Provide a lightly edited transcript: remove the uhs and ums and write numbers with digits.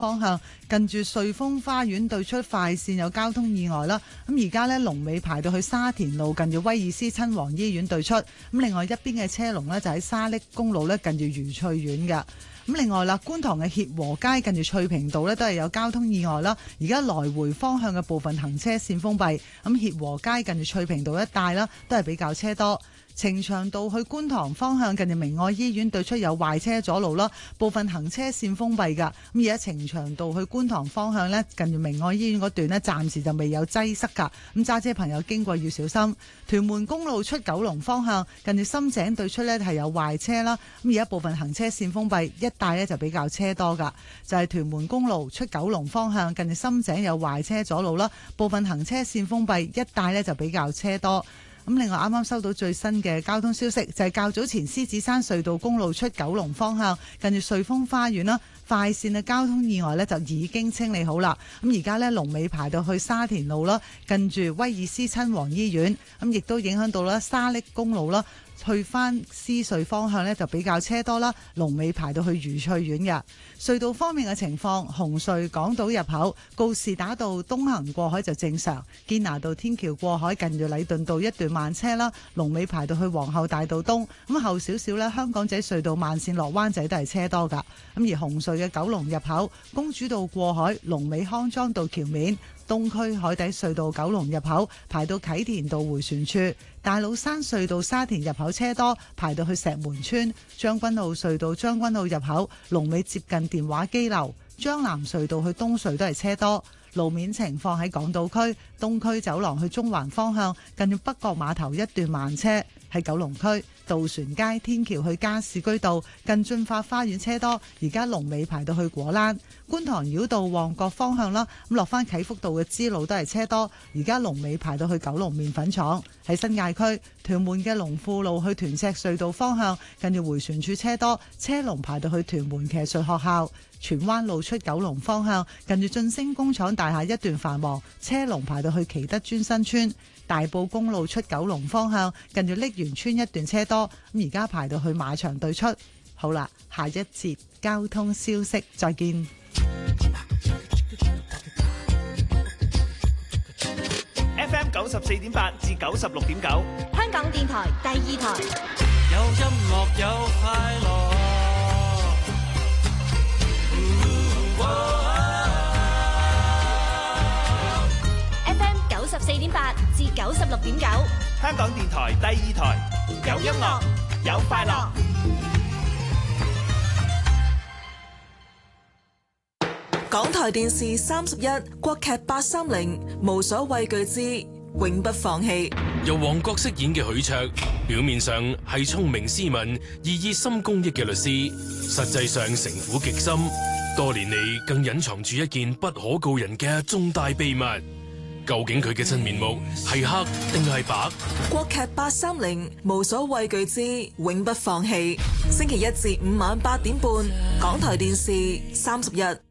方向近住瑞豐花園對出快線有交通意外啦，咁而家呢，龍尾排到去沙田路近住威爾斯親王醫院對出，咁另外一邊嘅車龍呢，就喺沙瀝公路呢近住愉翠苑嘅。咁另外啦，觀塘嘅協和街近住翠屏道呢都係有交通意外啦，而家來回方向嘅部分行車線封閉，咁協和街近住翠屏道一帶啦都係比較車多。呈祥道去觀塘方向近住明愛醫院對出有壞車阻路啦，部分行車線封閉㗎。咁而家呈祥道去觀塘方向呢，近住明愛醫院嗰段呢，暫時就未有擠塞㗎。咁揸車朋友經過要小心。屯門公路出九龍方向近住深井對出呢係有壞車啦。咁而家部分行車線封閉，一帶呢就比較車多㗎。就係屯門公路出九龍方向近住深井有壞車阻路啦，部分行車線封閉，一帶呢就比較車多。咁另外啱啱收到最新嘅交通消息，就係較早前獅子山隧道公路出九龍方向近住瑞豐花園啦，快線嘅交通意外呢就已經清理好啦。咁而家呢，龍尾排到去沙田路啦，近住威爾斯親王醫院，咁亦都影響到啦沙瀝公路啦。去翻獅隧方向呢就比較車多啦，龍尾排到去愉翠苑嘅。隧道方面嘅情況，紅隧港島入口告士打道東行過海就正常，堅拿道天橋過海近住禮頓道一段慢車啦，龍尾排到去皇后大道東。咁後少少呢，香港仔隧道慢線落灣仔都係車多噶。咁而紅隧嘅九龍入口公主道過海，龍尾康莊道橋面。東區海底隧道九龍入口排到啟田道迴旋處，大老山隧道沙田入口車多，排到去石門村。將軍澳隧道將軍澳入口龍尾接近電話機樓，將南隧道去東隧都係車多。路面情況喺港島區東區走廊去中環方向，近住北角碼頭一段慢車。喺九龍區渡船街天橋去加士居道近駿發花園車多，而家龍尾排到去果欄。觀塘繞道旺角方向啦，咁落翻啟福道嘅支路都係車多，而家龍尾排到去九龍麵粉廠。喺新界區屯門嘅龍富路去屯赤隧道方向，近住迴旋處車多，車龍排到去屯門騎術學校。荃灣路出九龍方向，近住晉升工廠大廈一段繁忙，車龍排到去祈德尊新村。大埔公路出九龍方向，近住瀝源村一段車多，咁而家排到去馬場對出。好啦，下一節交通消息，再見。 FM 94.8至96.9， 香港電台第二台。 有音樂有快樂。 FM 94.8至96.9， 香港電台第二台，有音樂有快樂。 港台電視31國劇830，無所畏懼之永不放棄。 由黃覺飾演嘅許卓，表面上係聰明斯文、而熱心公益嘅律師，實際上城府極深，多年嚟更隱藏住一件不可告人嘅重大秘密。究竟佢嘅真面目係黑定係白？ 國劇830，無所畏懼之永不放棄。星期一至五晚8點半，港台電視31。